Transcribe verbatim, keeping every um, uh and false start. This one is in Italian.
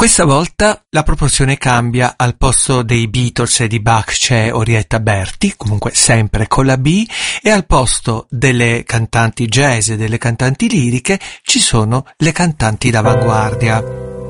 Questa volta la proporzione cambia, al posto dei Beatles e di Bach c'è Orietta Berti, comunque sempre con la B, e al posto delle cantanti jazz e delle cantanti liriche ci sono le cantanti d'avanguardia.